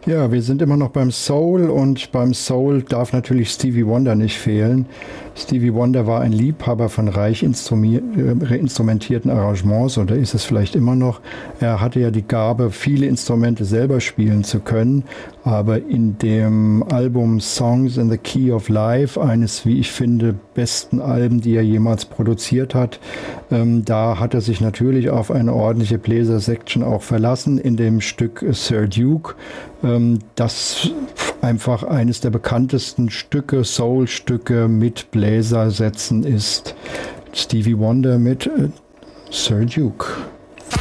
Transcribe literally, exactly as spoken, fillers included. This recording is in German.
Ja, wir sind immer noch beim Soul und beim Soul darf natürlich Stevie Wonder nicht fehlen. Stevie Wonder war ein Liebhaber von reich instrumi- äh, instrumentierten Arrangements oder ist es vielleicht immer noch. Er hatte ja die Gabe, viele Instrumente selber spielen zu können, aber in dem Album Songs in the Key of Life, eines, wie ich finde, besten Alben, die er jemals produziert hat, ähm, da hat er sich natürlich auf eine ordentliche Bläser-Section auch verlassen in dem Stück Sir Duke, ähm, das einfach eines der bekanntesten Stücke, Soul-Stücke mit Bläsersätzen ist. Stevie Wonder mit äh, Sir Duke.